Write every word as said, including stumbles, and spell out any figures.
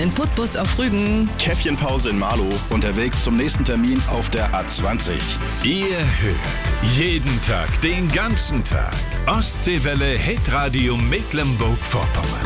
in Putbus auf Rügen. Käffchenpause in Marlow. Unterwegs zum nächsten Termin auf der A zwanzig. Ihr hört jeden Tag, den ganzen Tag Ostseewelle Hitradio Mecklenburg-Vorpommern.